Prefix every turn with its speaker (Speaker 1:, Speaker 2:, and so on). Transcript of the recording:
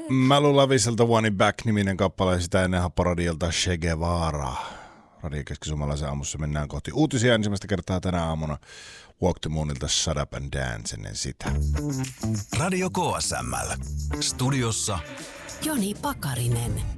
Speaker 1: Malu Laviselta One Back-niminen kappale, sitä ennen parodialta Che Guevara. Radio Keski-Suomalaisen aamussa mennään kohti uutisia ensimmäistä kertaa tänä aamuna. Walk the Moonilta Shut Up and Dance ennen sitä.
Speaker 2: Radio KSML. Studiossa
Speaker 3: Joni Pakarinen.